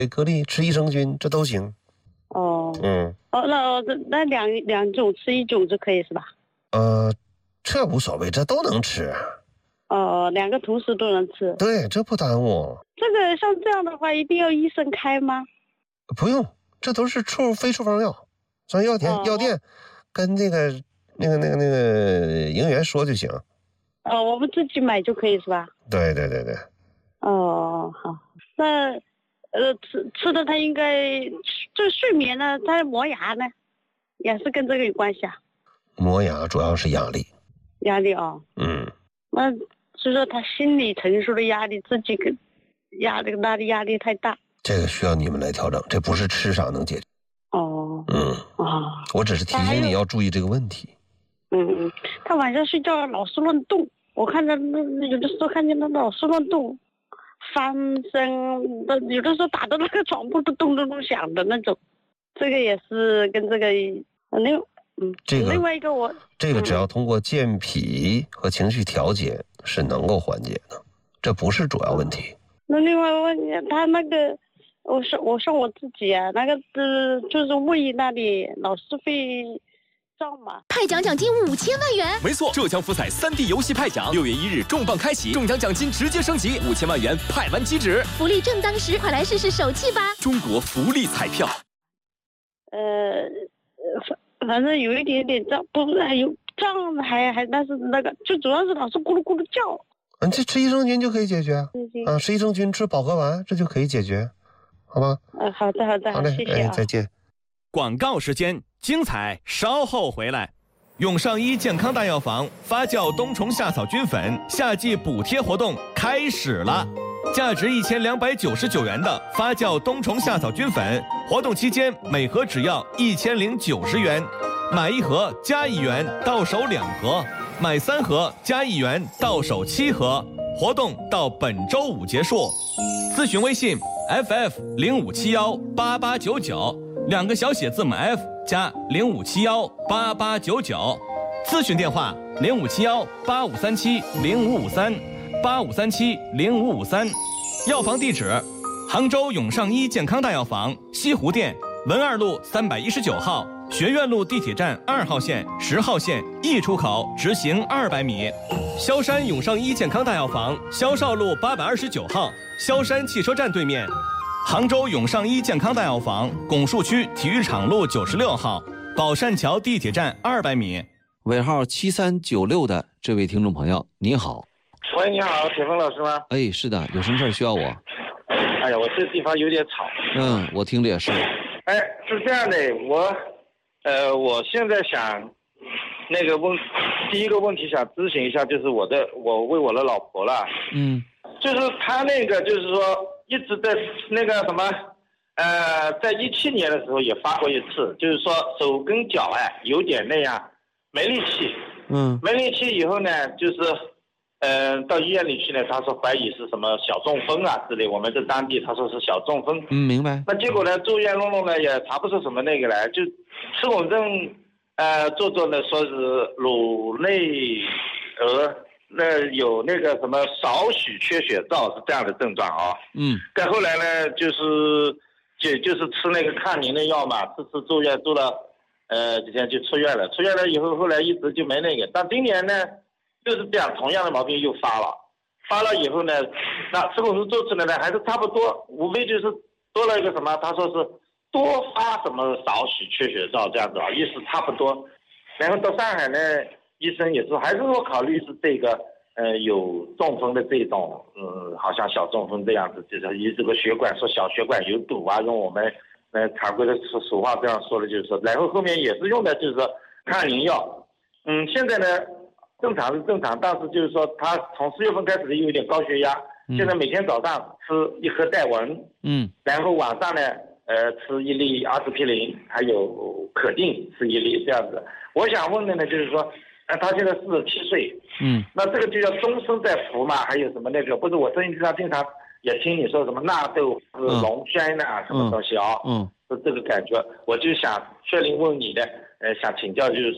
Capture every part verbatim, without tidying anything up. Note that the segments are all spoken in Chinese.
颗粒，吃益生菌，这都行。 哦， 嗯， 哦，那那两两种吃一种就可以是吧？ 呃，这无所谓，这都能吃。 哦，两个同时都能吃。 对，这不耽误。 这个像这样的话，一定要医生开吗？ 不用，这都是处非处方药，上药店、哦、药店跟那个那个那个那个营业员说就行。 哦，我们自己买就可以是吧？ 对对对对。 哦，好，那呃吃吃的他应该就睡眠呢，他磨牙呢，也是跟这个有关系啊。 磨牙主要是压力。 压力哦。 嗯。 那所以说他心理承受的压力，自己给压力他的压力太大。 这个需要你们来调整，这不是吃啥能解决。 哦。 嗯。 哦。 我只是提醒你要注意这个问题。 嗯嗯，他晚上睡觉老是乱动，我看着那有的时候看见他老是乱动。翻身的，有的时候打的那个床铺都咚咚咚响的那种，这个也是跟这个另嗯， 这个另外一个我这个只要通过健脾和情绪调节是能够缓解的，这不是主要问题。 那另外问题，他那个我说我说我自己啊，那个呃就是胃那里老是会。 派奖奖金五千万元， 没错，浙江福彩三 D 游戏派奖，六月一日重磅开启，中奖奖金直接升级，五千万元派完即止， 福利正当时，快来试试手气吧！ 中国福利彩票。 呃，反正有一点点胀，不是还有胀，还还但是那个，就主要是老是咕噜咕噜叫。 嗯，这吃益生菌就可以解决啊，吃益生菌，吃保和丸，这就可以解决，好吧？ 呃，好的好的， 好嘞， 谢谢啊， 哎，再见。 广告时间。精彩稍后回来。永上医健康大药房发酵冬虫夏草菌粉夏季补贴活动开始了，价值一千两百九十九元的发酵冬虫夏草菌粉，活动期间每盒只要一千零九十元，买一盒加一元到手两盒，买三盒加一元到手七盒，活动到本周五结束。咨询微信 F F 零五七幺八八九九，两个小写字母 F。加零五七幺八八九九，咨询电话零五七幺八五三七零五五三八五三七零五五三，药房地址：杭州永上医健康大药房西湖店文二路三百一十九号，学院路地铁站二号线、十号线 E 出口直行二百米；萧山永上医健康大药房萧少路八百二十九号，萧山汽车站对面。杭州永上医健康大药房拱墅区体育场路九十六号，宝善桥地铁站二百米。 尾号七三九六的这位听众朋友，你好。 喂，你好，铁峰老师吗？ 哎，是的，有什么事需要我？ 哎呀，我这地方有点吵。 嗯，我听着也是。 哎，是这样的，我，呃，我现在想，那个问，第一个问题想咨询一下，就是我的，我为我的老婆了。 嗯。 就是她那个，就是说。一直在那个什么，呃，在一七年的时候也发过一次，就是说手跟脚哎有点那样没力气， 嗯， 没力气以后呢，就是，嗯、呃，到医院里去呢，他说怀疑是什么小中风啊之类，我们在当地他说是小中风， 嗯，明白。 那结果呢，住院弄弄呢也查不出什么那个来，就吃稳症，呃，做做呢说是颅内额。那有那个什么少许缺血灶是这样的症状啊， 嗯， 但后来呢，就是就就是吃那个抗凝的药嘛，次次住院住了，呃几天就出院了，出院了以后后来一直就没那个，但今年呢就是这样，同样的毛病又发了，发了以后呢，那吃口服做出来呢还是差不多，无非就是多了一个什么，他说是多发什么少许缺血灶这样子啊，意思差不多，然后到上海呢。医生也说，还是说考虑是这个，呃，有中风的这种，嗯，好像小中风这样子，就是以这个血管说小血管有堵啊，用我们呃常规的俗话这样说的，就是说，然后后面也是用的就是说抗凝药，嗯，现在呢正常是正常，但是就是说他从四月份开始有一点高血压，嗯、现在每天早上吃一盒戴文， 嗯， 然后晚上呢，呃，吃一粒阿司匹林，还有可定吃一粒这样子。我想问的呢，就是说。他现在四十七岁， 嗯， 那这个就叫终身在服嘛？还有什么那个？不是我生意上经常也听你说什么纳豆、是龙轩呐、什么东西啊？ 嗯， 是这个感觉，我就想确定问你的，呃，想请教，就是说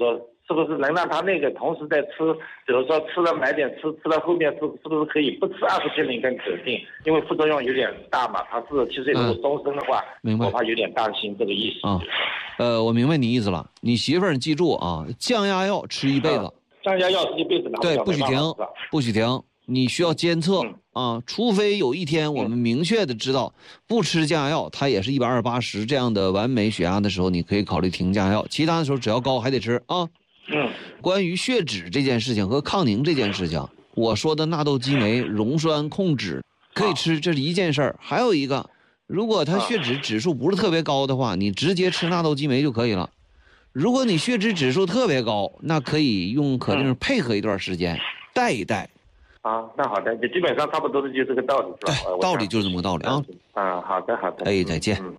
是不是能让他那个同时在吃，比如说吃了买点吃，吃到后面是是不是可以不吃二十天灵根可定？因为副作用有点大嘛，他四十七岁如果终身的话， 明白， 我怕有点担心这个意思。 啊，呃，我明白你意思了。你媳妇儿，你记住啊，降压药吃一辈子，啊、 降压药吃一辈子拿不对，不许停，不许停。你需要监测、嗯、啊，除非有一天我们明确的知道、嗯、不吃降压药，它也是一百二八十这样的完美血压的时候，你可以考虑停降压药。其他的时候只要高还得吃啊。 嗯， 关于血脂这件事情和抗凝这件事情，我说的纳豆激酶溶栓控脂可以吃，这是一件事儿。还有一个，如果他血脂指数不是特别高的话，你直接吃纳豆激酶就可以了。如果你血脂指数特别高，那可以用可令配合一段时间，带一带。 啊，那好的，就基本上差不多的就这个道理是吧？ 对，道理就是这么个道理啊。 啊，好的好的。 哎，再见。 嗯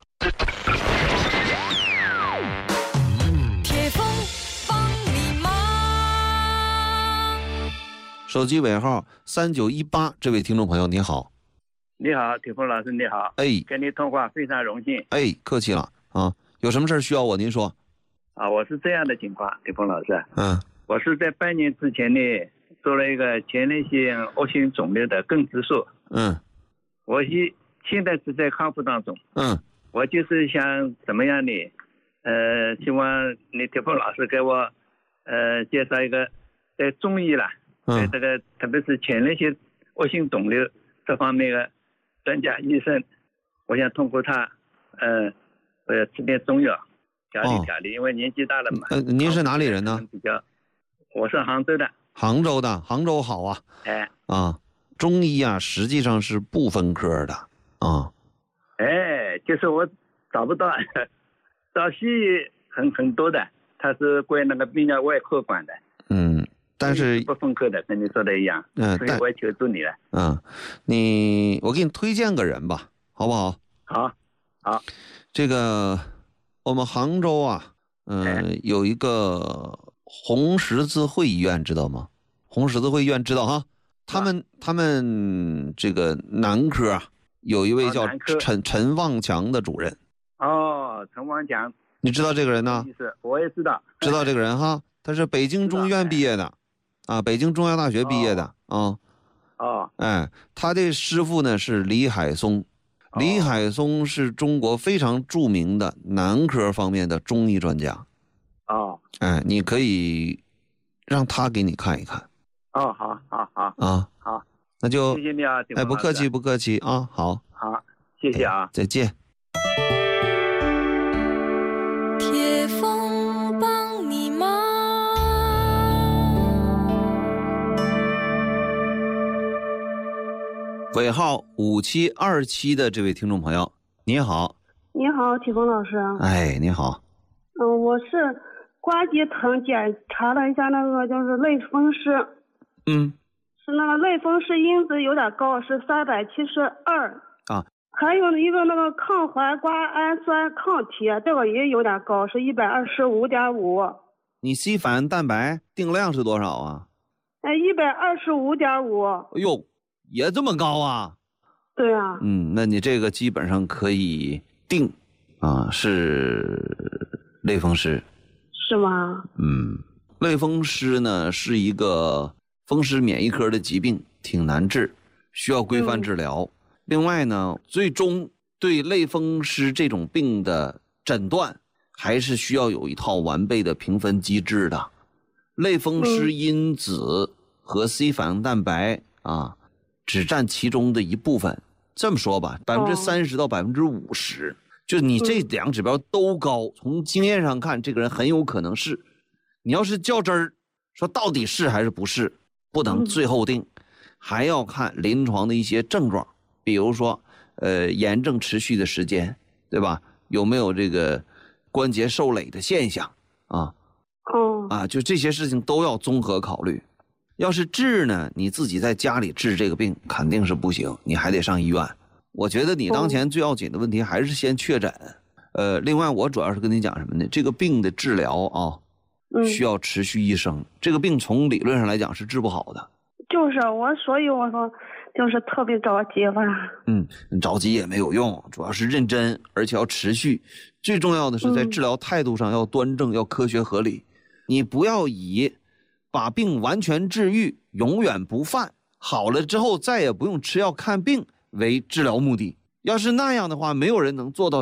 手机尾号三九一八，这位听众朋友你好。 你好，铁峰老师你好。 哎， 跟你通话非常荣幸。 哎，客气了啊，有什么事需要我您说。 啊，我是这样的情况，铁峰老师。 嗯。 我是在半年之前呢做了一个前列腺恶性肿瘤的根治术。 嗯。 我现现在是在康复当中。 嗯。 我就是想怎么样呢？呃，希望你铁峰老师给我呃介绍一个在中医啦。对这个，特别是前列腺恶性肿瘤这方面的专家医生，我想通过他，呃，我要吃点中药调理调理，哦、因为年纪大了嘛。 呃，您是哪里人呢？ 比较，我是杭州的。 杭州的，杭州好啊。 哎。 啊，中医啊，实际上是不分科的啊。 哎，就是我找不到，找西医很很多的，他是归那个泌尿外科管的。 嗯。但是不分科的，跟你说的一样，嗯，所以我求助你了。 嗯，你我给你推荐个人吧，好不好？ 好，好。 这个我们杭州啊，嗯、呃哎，有一个红十字会医院，知道吗？红十字会医院知道哈？他们、啊、他们这个男科啊，有一位叫陈、哦、陈旺强的主任。 哦，陈旺强， 你知道这个人呢？ 我也知道， 知道这个人哈？他是北京中医院毕业的。啊，北京中药大学毕业的啊， 哦， 哎，他的师傅呢是李海松， 哦、 李海松是中国非常著名的男科方面的中医专家， 哦， 哎，你可以让他给你看一看， 哦，好，好，好， 啊， 好， 那就谢谢你啊， 哎，不客气，不客气啊，好， 好，谢谢啊， 哎、再见。 铁峰帮你忙。 尾号五七二七的这位听众朋友，你好。 你好，铁峰老师。 哎，你好。 嗯，我是关节疼，检查了一下那个就是类风湿。 嗯。 是那个类风湿因子有点高，是三百七十二。 啊。 还有一个那个抗环瓜氨酸抗体，这个也有点高，是一百二十五点五。 你 C 反应蛋白定量是多少啊？ 哎，一百二十五点五。 哎呦。也这么高啊？ 对啊。 嗯，那你这个基本上可以定啊，是类风湿。 是吗？ 嗯，类风湿呢是一个风湿免疫科的疾病，挺难治，需要规范治疗。嗯、另外呢，最终对类风湿这种病的诊断，还是需要有一套完备的评分机制的。类风湿因子和 C 反应蛋白啊。只占其中的一部分，这么说吧，百分之三十到百分之五十，就你这两个指标都高，从经验上看，这个人很有可能是。你要是较真儿，说到底是还是不是，不能最后定，还要看临床的一些症状，比如说，呃，炎症持续的时间，对吧？有没有这个关节受累的现象啊？ 哦， 啊，就这些事情都要综合考虑。要是治呢，你自己在家里治这个病肯定是不行，你还得上医院。我觉得你当前最要紧的问题还是先确诊。呃，另外我主要是跟你讲什么呢？这个病的治疗啊，需要持续一生。这个病从理论上来讲是治不好的。 就是我，所以我说就是特别着急吧。 嗯，着急也没有用，主要是认真，而且要持续。最重要的是在治疗态度上要端正，要科学合理。 你不要以把病完全治愈、永远不犯、好了之后再也不用吃药看病为治疗目的。要是那样的话，没有人能做到